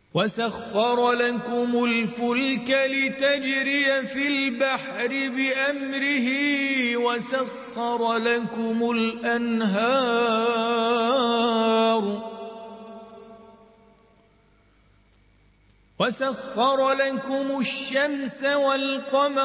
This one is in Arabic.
وسخر لكم الفلك لتجري في البحر بأمره وسخر لكم الأنهار وسخر لكم الشمس والقمر